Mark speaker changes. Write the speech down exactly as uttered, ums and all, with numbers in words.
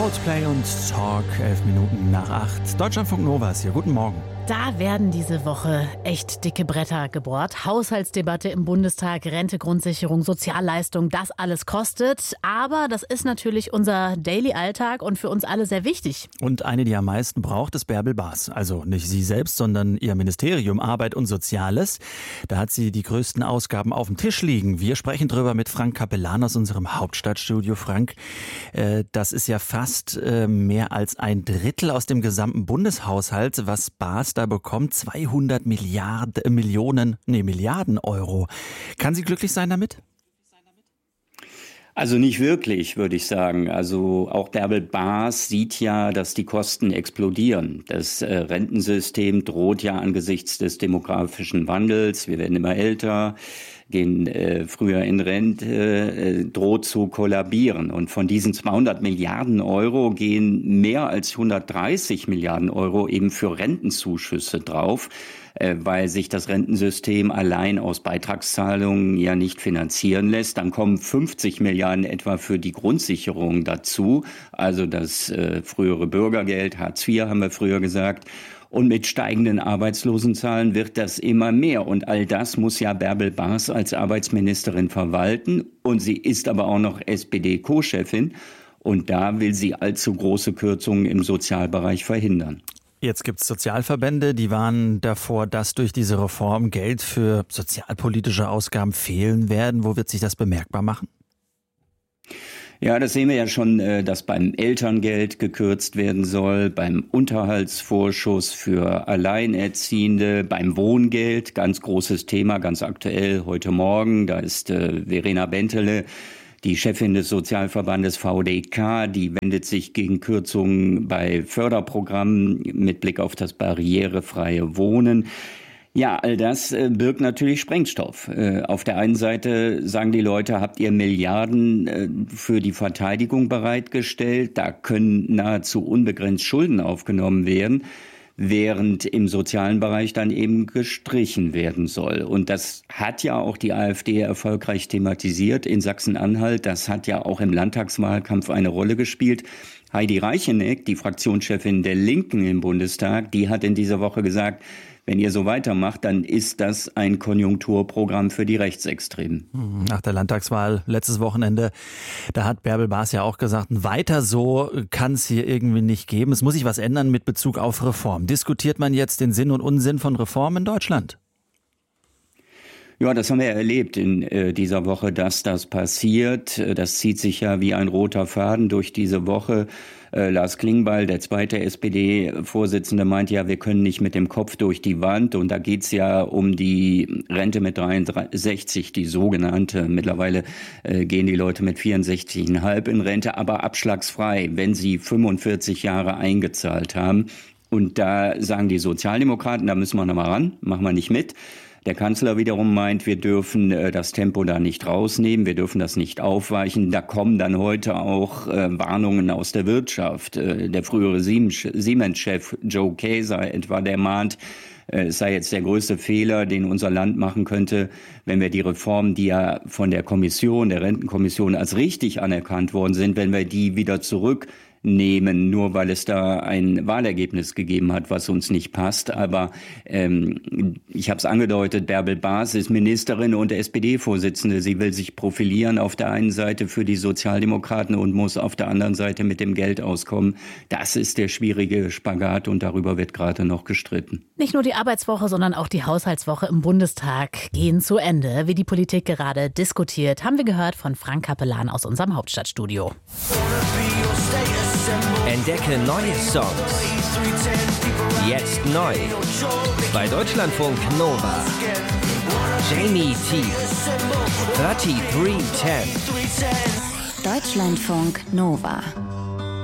Speaker 1: Coldplay und Talk, elf Minuten nach acht. Deutschlandfunk Nova ist hier. Guten Morgen.
Speaker 2: Da werden diese Woche echt dicke Bretter gebohrt. Haushaltsdebatte im Bundestag, Rente, Grundsicherung, Sozialleistung, das alles kostet. Aber das ist natürlich unser Daily-Alltag und für uns alle sehr wichtig.
Speaker 1: Und eine, die am meisten braucht, ist Bärbel Baas. Also nicht sie selbst, sondern ihr Ministerium Arbeit und Soziales. Da hat sie die größten Ausgaben auf dem Tisch liegen. Wir sprechen drüber mit Frank Capellan aus unserem Hauptstadtstudio. Frank, äh, das ist ja fast äh, mehr als ein Drittel aus dem gesamten Bundeshaushalt, was Baas da bekommt, zweihundert Milliarden, äh, Millionen, nee, Milliarden Euro. Kann sie glücklich sein damit?
Speaker 3: Also nicht wirklich, würde ich sagen. Also auch Bärbel Baas sieht ja, dass die Kosten explodieren. Das äh, Rentensystem droht ja angesichts des demografischen Wandels. Wir werden immer älter, gehen äh, früher in Rente, äh, droht zu kollabieren. Und von diesen zweihundert Milliarden Euro gehen mehr als hundertdreißig Milliarden Euro eben für Rentenzuschüsse drauf, äh, weil sich das Rentensystem allein aus Beitragszahlungen ja nicht finanzieren lässt. Dann kommen fünfzig Milliarden etwa für die Grundsicherung dazu, also das äh, frühere Bürgergeld, Hartz vier haben wir früher gesagt. Und mit steigenden Arbeitslosenzahlen wird das immer mehr. Und all das muss ja Bärbel Baas als Arbeitsministerin verwalten. Und sie ist aber auch noch S P D-Co-Chefin. Und da will sie allzu große Kürzungen im Sozialbereich verhindern.
Speaker 1: Jetzt gibt es Sozialverbände, die warnen davor, dass durch diese Reform Geld für sozialpolitische Ausgaben fehlen werden. Wo wird sich das bemerkbar machen?
Speaker 3: Ja, das sehen wir ja schon, dass beim Elterngeld gekürzt werden soll, beim Unterhaltsvorschuss für Alleinerziehende, beim Wohngeld, ganz großes Thema, ganz aktuell heute Morgen. Da ist äh, Verena Bentele, die Chefin des Sozialverbandes V D K, die wendet sich gegen Kürzungen bei Förderprogrammen mit Blick auf das barrierefreie Wohnen. Ja, all das äh, birgt natürlich Sprengstoff. Äh, auf der einen Seite sagen die Leute, habt ihr Milliarden äh, für die Verteidigung bereitgestellt? Da können nahezu unbegrenzt Schulden aufgenommen werden, während im sozialen Bereich dann eben gestrichen werden soll. Und das hat ja auch die AfD erfolgreich thematisiert in Sachsen-Anhalt. Das hat ja auch im Landtagswahlkampf eine Rolle gespielt. Heidi Reicheneck, die Fraktionschefin der Linken im Bundestag, die hat in dieser Woche gesagt, wenn ihr so weitermacht, dann ist das ein Konjunkturprogramm für die Rechtsextremen.
Speaker 1: Nach der Landtagswahl letztes Wochenende, da hat Bärbel Baas ja auch gesagt, weiter so kann es hier irgendwie nicht geben. Es muss sich was ändern mit Bezug auf Reform. Diskutiert man jetzt den Sinn und Unsinn von Reformen in Deutschland?
Speaker 3: Ja, das haben wir erlebt in äh, dieser Woche, dass das passiert. Das zieht sich ja wie ein roter Faden durch diese Woche. Äh, Lars Klingbeil, der zweite S P D-Vorsitzende, meint ja, wir können nicht mit dem Kopf durch die Wand. Und da geht's ja um die Rente mit dreiundsechzig, die sogenannte. Mittlerweile äh, gehen die Leute mit vierundsechzig Komma fünf in Rente, aber abschlagsfrei, wenn sie fünfundvierzig Jahre eingezahlt haben. Und da sagen die Sozialdemokraten, da müssen wir noch mal ran, machen wir nicht mit. Der Kanzler wiederum meint, wir dürfen äh, das Tempo da nicht rausnehmen, wir dürfen das nicht aufweichen. Da kommen dann heute auch äh, Warnungen aus der Wirtschaft. Äh, der frühere Siemens-Chef Joe Kaeser etwa, der mahnt, äh, es sei jetzt der größte Fehler, den unser Land machen könnte, wenn wir die Reformen, die ja von der Kommission, der Rentenkommission als richtig anerkannt worden sind, wenn wir die wieder zurück nehmen, nur weil es da ein Wahlergebnis gegeben hat, was uns nicht passt. Aber ähm, ich habe es angedeutet, Bärbel Baas ist Ministerin und S P D-Vorsitzende. Sie will sich profilieren auf der einen Seite für die Sozialdemokraten und muss auf der anderen Seite mit dem Geld auskommen. Das ist der schwierige Spagat und darüber wird gerade noch gestritten.
Speaker 2: Nicht nur die Arbeitswoche, sondern auch die Haushaltswoche im Bundestag gehen zu Ende. Wie die Politik gerade diskutiert, haben wir gehört von Frank Capellan aus unserem Hauptstadtstudio.
Speaker 4: Entdecke neue Songs. Jetzt neu. Bei Deutschlandfunk Nova. Jamie T. drei drei eins null.
Speaker 5: Deutschlandfunk Nova.